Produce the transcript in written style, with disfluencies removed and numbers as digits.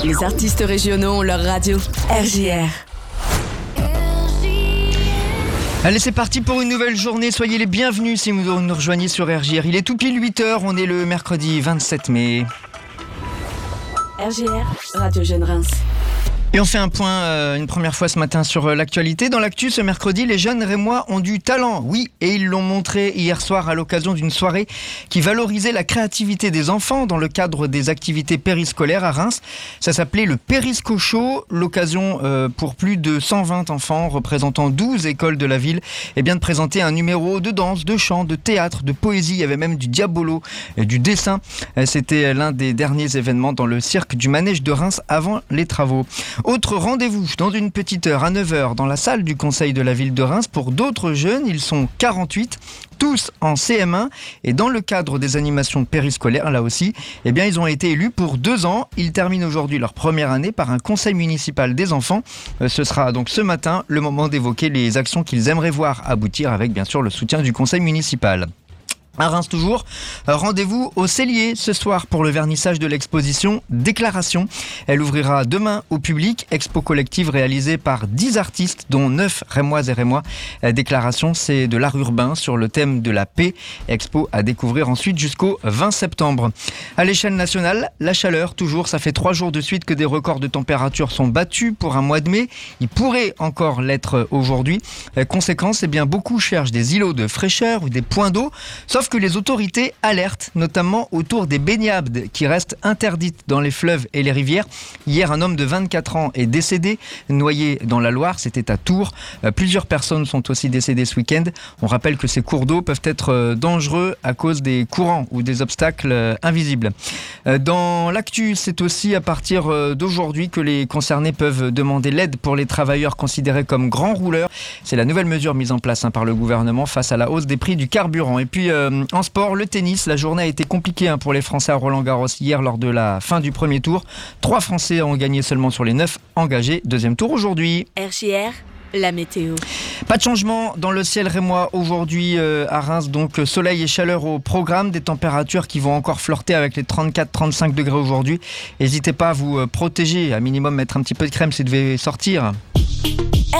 Les artistes régionaux ont leur radio. RJR. Allez, c'est parti pour une nouvelle journée. Soyez les bienvenus si vous nous rejoignez sur RJR. Il est tout pile 8h, on est le mercredi 27 mai. RJR, Radio Jeune Reims. Et on fait un point une première fois ce matin sur l'actualité. Dans l'actu, ce mercredi, les jeunes Rémois ont du talent. Oui, et ils l'ont montré hier soir à l'occasion d'une soirée qui valorisait la créativité des enfants dans le cadre des activités périscolaires à Reims. Ça s'appelait le Périsco Show, l'occasion pour plus de 120 enfants représentant 12 écoles de la ville de présenter un numéro de danse, de chant, de théâtre, de poésie. Il y avait même du diabolo, du dessin. C'était l'un des derniers événements dans le cirque du Manège de Reims avant les travaux. Autre rendez-vous dans une petite heure à 9h dans la salle du conseil de la ville de Reims pour d'autres jeunes. Ils sont 48, tous en CM1 et dans le cadre des animations périscolaires, là aussi, ils ont été élus pour 2 ans. Ils terminent aujourd'hui leur première année par un conseil municipal des enfants. Ce sera donc ce matin le moment d'évoquer les actions qu'ils aimeraient voir aboutir avec bien sûr le soutien du conseil municipal. À Reims toujours, rendez-vous au Cellier ce soir pour le vernissage de l'exposition Déclaration. Elle ouvrira demain au public, expo collective réalisée par 10 artistes dont 9 Rémoises et Rémois. Déclaration, c'est de l'art urbain sur le thème de la paix. Expo à découvrir ensuite jusqu'au 20 septembre. À l'échelle nationale, la chaleur toujours, ça fait 3 jours de suite que des records de température sont battus pour un mois de mai. Il pourrait encore l'être aujourd'hui. Conséquence, beaucoup cherchent des îlots de fraîcheur ou des points d'eau. Sauf que les autorités alertent, notamment autour des baignades qui restent interdites dans les fleuves et les rivières. Hier, un homme de 24 ans est décédé, noyé dans la Loire, c'était à Tours. Plusieurs personnes sont aussi décédées ce week-end. On rappelle que ces cours d'eau peuvent être dangereux à cause des courants ou des obstacles invisibles. Dans l'actu, c'est aussi à partir d'aujourd'hui que les concernés peuvent demander l'aide pour les travailleurs considérés comme grands rouleurs. C'est la nouvelle mesure mise en place par le gouvernement face à la hausse des prix du carburant. Et puis, en sport, le tennis, la journée a été compliquée pour les Français à Roland-Garros hier lors de la fin du premier tour. 3 Français ont gagné seulement sur les 9 engagés. Deuxième tour aujourd'hui. RJR, la météo. Pas de changement dans le ciel rémois aujourd'hui à Reims, donc soleil et chaleur au programme, des températures qui vont encore flirter avec les 34-35 degrés aujourd'hui. N'hésitez pas à vous protéger, à minimum mettre un petit peu de crème si vous devez sortir.